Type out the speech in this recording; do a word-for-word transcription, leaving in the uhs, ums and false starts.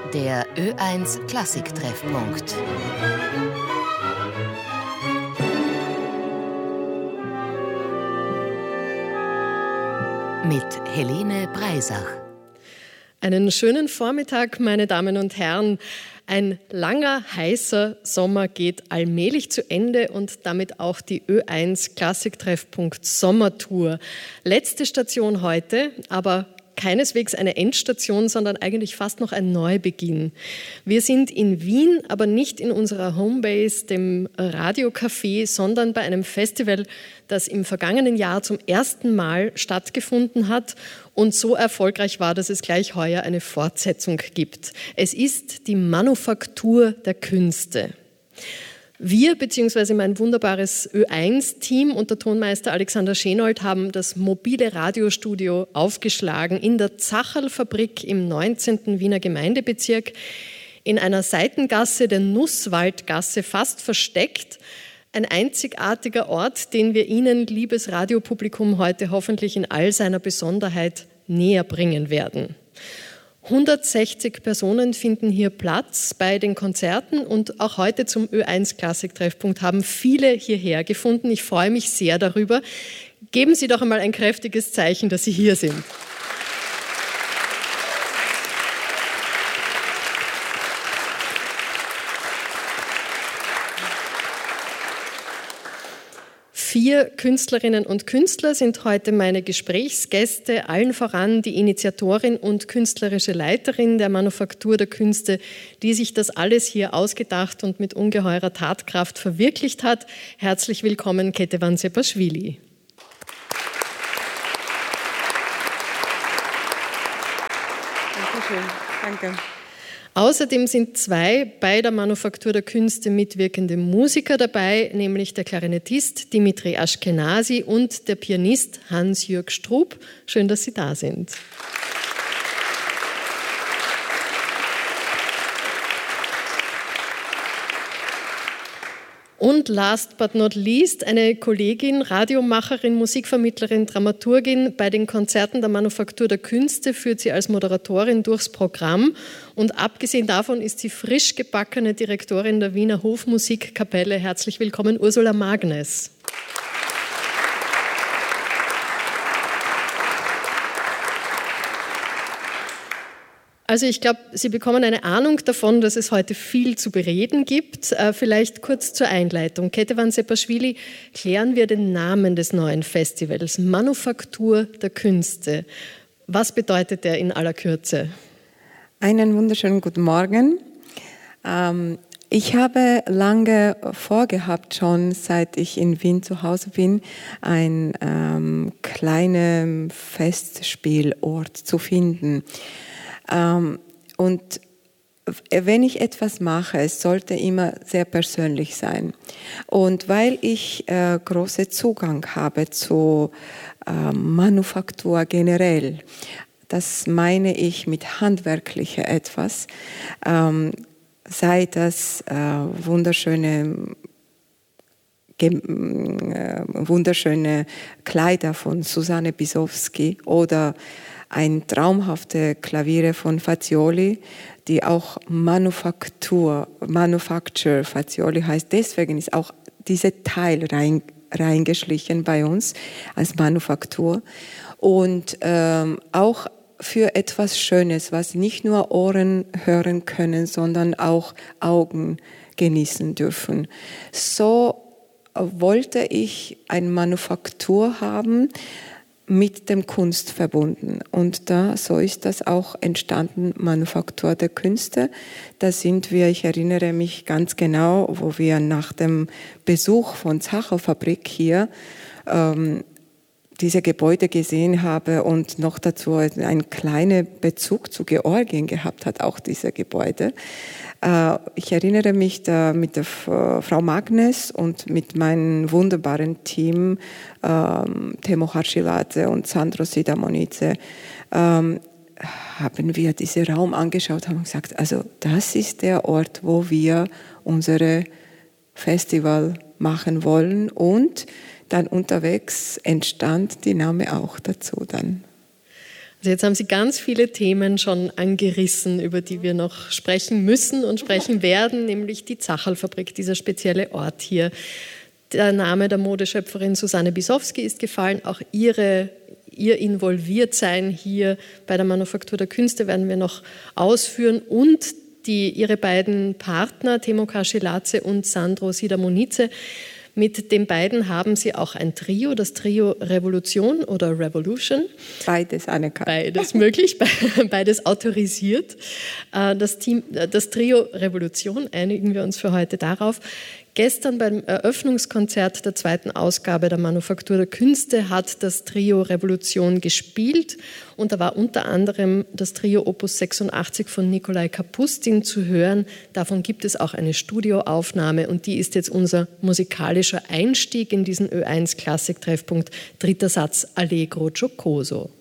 Der Ö eins Klassik-Treffpunkt. Mit Helene Breisach. Einen schönen Vormittag, meine Damen und Herren. Ein langer, heißer Sommer geht allmählich zu Ende und damit auch die Ö eins Klassik-Treffpunkt Sommertour. Letzte Station heute, aber keineswegs eine Endstation, sondern eigentlich fast noch ein Neubeginn. Wir sind in Wien, aber nicht in unserer Homebase, dem Radiocafé, sondern bei einem Festival, das im vergangenen Jahr zum ersten Mal stattgefunden hat und so erfolgreich war, dass es gleich heuer eine Fortsetzung gibt. Es ist die Manufaktur der Künste. Wir, beziehungsweise mein wunderbares Ö eins Team unter Tonmeister Alexander Schenold, haben das mobile Radiostudio aufgeschlagen in der Zacherl-Fabrik im neunzehnten Wiener Gemeindebezirk, in einer Seitengasse der Nusswaldgasse, fast versteckt. Ein einzigartiger Ort, den wir Ihnen, liebes Radiopublikum, heute hoffentlich in all seiner Besonderheit näher bringen werden. hundertsechzig Personen finden hier Platz bei den Konzerten und auch heute zum Ö eins Klassik-Treffpunkt haben viele hierher gefunden. Ich freue mich sehr darüber. Geben Sie doch einmal ein kräftiges Zeichen, dass Sie hier sind. Vier Künstlerinnen und Künstler sind heute meine Gesprächsgäste, allen voran die Initiatorin und künstlerische Leiterin der Manufaktur der Künste, die sich das alles hier ausgedacht und mit ungeheurer Tatkraft verwirklicht hat. Herzlich willkommen, Ketevan Sepaschwili. Dankeschön. Danke. Außerdem sind zwei bei der Manufaktur der Künste mitwirkende Musiker dabei, nämlich der Klarinettist Dimitri Ashkenazi und der Pianist Hans-Jürg Strub. Schön, dass Sie da sind. Und last but not least eine Kollegin, Radiomacherin, Musikvermittlerin, Dramaturgin. Bei den Konzerten der Manufaktur der Künste führt sie als Moderatorin durchs Programm. Und abgesehen davon ist sie frisch gebackene Direktorin der Wiener Hofmusikkapelle. Herzlich willkommen, Ursula Magnes. Also ich glaube, Sie bekommen eine Ahnung davon, dass es heute viel zu bereden gibt. Äh, vielleicht kurz zur Einleitung. Ketevan Sepaschwili, klären wir den Namen des neuen Festivals, Manufaktur der Künste. Was bedeutet der in aller Kürze? Einen wunderschönen guten Morgen. Ähm, ich habe lange vorgehabt, schon seit ich in Wien zu Hause bin, einen ähm, kleinen Festspielort zu finden. Und wenn ich etwas mache, es sollte immer sehr persönlich sein. Und weil ich äh, großen Zugang habe zu äh, Manufaktur generell, das meine ich mit handwerklicher etwas, ähm, sei das äh, wunderschöne äh, wunderschöne Kleider von Susanne Bisowski oder ein traumhafte Klaviere von Fazioli, die auch Manufaktur, Manufacture Fazioli heißt. Deswegen ist auch dieser Teil rein, reingeschlichen bei uns als Manufaktur. Und ähm, auch für etwas Schönes, was nicht nur Ohren hören können, sondern auch Augen genießen dürfen. So wollte ich eine Manufaktur haben, mit dem Kunst verbunden. Und da, so ist das auch entstanden, Manufaktur der Künste. Da sind wir, ich erinnere mich ganz genau, wo wir nach dem Besuch von Zacherl-Fabrik hier ähm, diese Gebäude gesehen haben und noch dazu einen kleinen Bezug zu Georgien gehabt hat, auch diese Gebäude. Ich erinnere mich da mit der Frau Magnes und mit meinem wunderbaren Team, ähm, Temo Harshilate und Sandro Sidamonice, ähm, haben wir diesen Raum angeschaut und haben gesagt, also das ist der Ort, wo wir unsere Festival machen wollen. Und dann unterwegs entstand die Name auch dazu dann. Also jetzt haben Sie ganz viele Themen schon angerissen, über die wir noch sprechen müssen und sprechen werden, nämlich die Zacherl-Fabrik, dieser spezielle Ort hier. Der Name der Modeschöpferin Susanne Bisowski ist gefallen, auch ihre, ihr Involviertsein hier bei der Manufaktur der Künste werden wir noch ausführen und die, ihre beiden Partner, Temo Karschiladze und Sandro Sidamonice. Mit den beiden haben sie auch ein Trio, das Trio Revolution oder Revolution. Beides anerkannt. Beides möglich, beides autorisiert. Das, Team, das Trio Revolution, einigen wir uns für heute darauf. Gestern beim Eröffnungskonzert der zweiten Ausgabe der Manufaktur der Künste hat das Trio Revolution gespielt und da war unter anderem das Trio Opus sechsundachtzig von Nikolai Kapustin zu hören. Davon gibt es auch eine Studioaufnahme und die ist jetzt unser musikalischer Einstieg in diesen Ö eins Klassiktreffpunkt. Dritter Satz Allegro Giocoso.